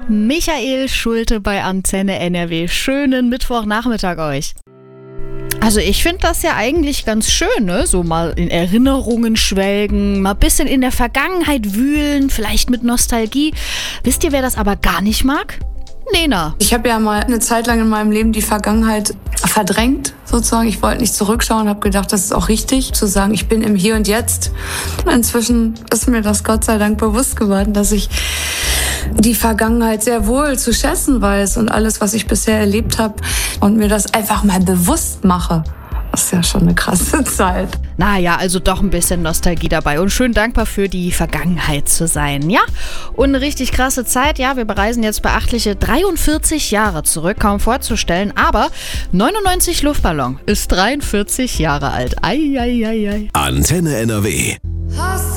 Michael Schulte bei Antenne NRW. Schönen Mittwochnachmittag euch. Also ich finde das ja eigentlich ganz schön, ne? So mal in Erinnerungen schwelgen, mal ein bisschen in der Vergangenheit wühlen, vielleicht mit Nostalgie. Wisst ihr, wer das aber gar nicht mag? Lena. Ich habe ja mal eine Zeit lang in meinem Leben die Vergangenheit verdrängt, sozusagen. Ich wollte nicht zurückschauen, habe gedacht, das ist auch richtig, zu sagen, ich bin im Hier und Jetzt. Inzwischen ist mir das Gott sei Dank bewusst geworden, dass ich die Vergangenheit sehr wohl zu schätzen weiß und alles, was ich bisher erlebt habe und mir das einfach mal bewusst mache. Das ist ja schon eine krasse Zeit. Naja, also doch ein bisschen Nostalgie dabei und schön dankbar für die Vergangenheit zu sein, ja? Und eine richtig krasse Zeit, ja, wir bereisen jetzt beachtliche 43 Jahre zurück, kaum vorzustellen, aber 99 Luftballon ist 43 Jahre alt. Ei, ei, ei, ei. Antenne NRW.